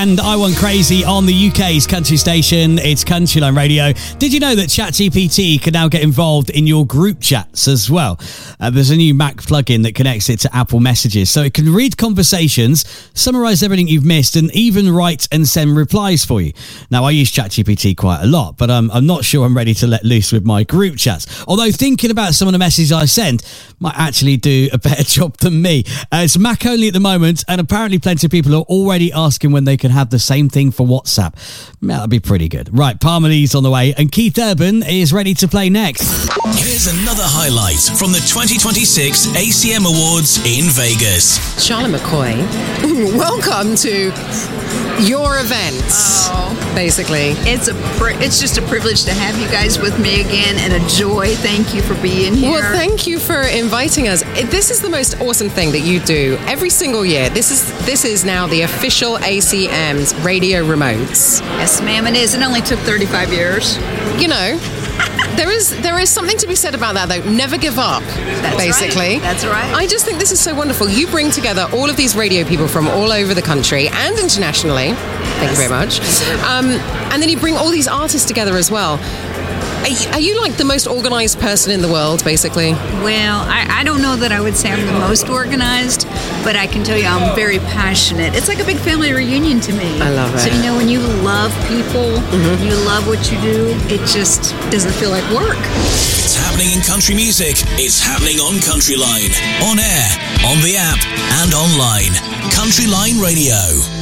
And I Want Crazy on the UK's country station. It's Countryline Radio. Did you know that ChatGPT can now get involved in your group chats as well? There's a new Mac plugin that connects it to Apple Messages, so it can read conversations, summarise everything you've missed, and even write and send replies for you. Now, I use ChatGPT quite a lot, but I'm not sure I'm ready to let loose with my group chats. Although thinking about some of the messages I send might actually do a better job than me. It's Mac only at the moment, and apparently plenty of people are already asking when they can have the same thing for WhatsApp. That'd be pretty good. Right, Palmer Lee's on the way, and Keith Urban is ready to play next. Here's another highlight from the 2026 ACM Awards in Vegas. Charlotte McCoy, welcome to your event. Basically. It's just a privilege to have you guys with me again, and a joy. Thank you for being here. Well, thank you for inviting us. This is the most awesome thing that you do every single year. This is now the official ACM's radio remotes. Yes, ma'am, it is. It only took 35 years. You know, there is something to be said about that, though. Never give up, basically. Right. That's right. I just think this is so wonderful. You bring together all of these radio people from all over the country and internationally. Thank you very much. And then you bring all these artists together as well. Are you like the most organized person in the world, basically? Well, I don't know that I would say I'm the most organized, but I can tell you I'm very passionate. It's like a big family reunion to me. I love it. So, you know, when you love people, you love what you do, it just doesn't feel like work. It's happening in country music. It's happening on Countryline. On air, on the app, and online. Countryline Radio.